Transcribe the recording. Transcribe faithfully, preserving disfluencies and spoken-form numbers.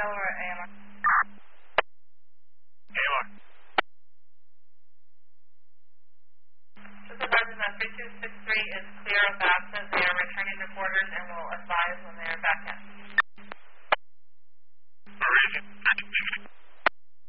or A M R? A M R. Just advising that three two six three is clear of access. They are returning to quarters and will advise when they are back in.